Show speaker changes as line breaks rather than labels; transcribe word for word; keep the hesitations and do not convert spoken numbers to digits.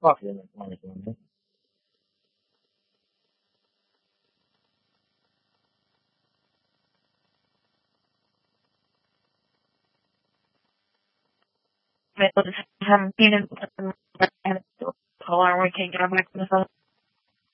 coffee in this morning. We'll just have, you know, and call our we can get our back on the phone.